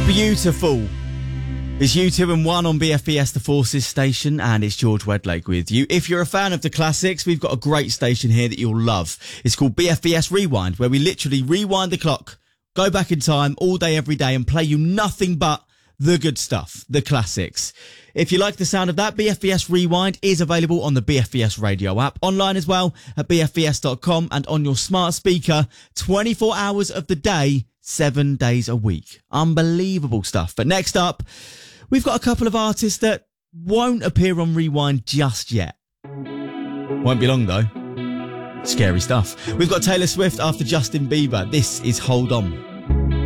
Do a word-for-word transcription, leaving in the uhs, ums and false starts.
Beautiful. It's U two and one on B F B S, the Forces station, and it's George Wedlake with you. If you're a fan of the classics, we've got a great station here that you'll love. It's called B F B S Rewind, where we literally rewind the clock, go back in time all day, every day, and play you nothing but the good stuff, the classics. If you like the sound of that, B F B S Rewind is available on the B F B S radio app, online as well at b f b s dot com, and on your smart speaker twenty-four hours of the day, seven days a week. Unbelievable stuff. But next up, we've got a couple of artists that won't appear on Rewind just yet. Won't be long though. Scary stuff. We've got Taylor Swift after Justin Bieber. This is Hold On.